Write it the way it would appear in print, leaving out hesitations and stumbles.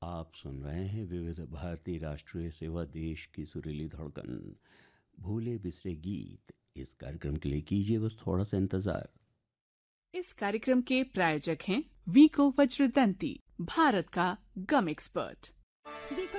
आप सुन रहे हैं विविध भारती राष्ट्रीय सेवा, देश की सुरीली धड़कन, भूले बिसरे गीत। इस कार्यक्रम के लिए कीजिए बस थोड़ा सा इंतजार। इस कार्यक्रम के प्रायोजक हैं वीको वज्रदंती, भारत का गम एक्सपर्ट।